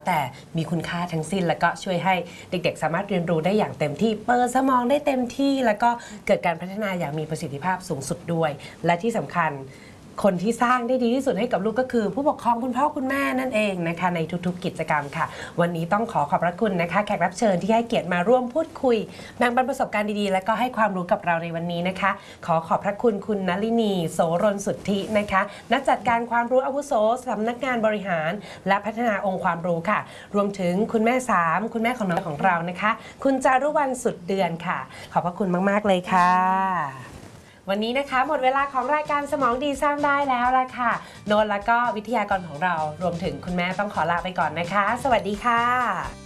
แต่มีคุณค่าทั้งสิ้นแล้วก็ช่วยให้เด็กๆสามารถเรียนรู้ได้อย่างเต็มที่เปิดสมองได้เต็มที่แล้วก็เกิดการพัฒนาอย่างมีประสิทธิภาพสูงสุดด้วยและที่สำคัญคนที่สร้างได้ดีที่สุดให้กับลูกก็คือผู้ปกครองคุณพ่อคุณแม่นั่นเองนะคะในทุกๆกิจกรรมค่ะวันนี้ต้องขอบพระคุณนะคะแขกรับเชิญที่ให้เกียรติมาร่วมพูดคุยแบ่งปันประสบการณ์ดีๆและก็ให้ความรู้กับเราในวันนี้นะคะขอบพระคุณคุณนลินีโสรนสุทธินะคะนักจัดการความรู้อาวุโสสำนักงานบริหารและพัฒนาองค์ความรู้ค่ะรวมถึงคุณแม่3คุณแม่ของน้องของเรานะคะคุณจารุวรรณสุดเดือนค่ะขอบพระคุณมากๆเลยค่ะวันนี้นะคะหมดเวลาของรายการสมองดีสร้างได้แล้วล่ะค่ะโนนแล้วก็วิทยากรของเรารวมถึงคุณแม่ต้องขอลาไปก่อนนะคะสวัสดีค่ะ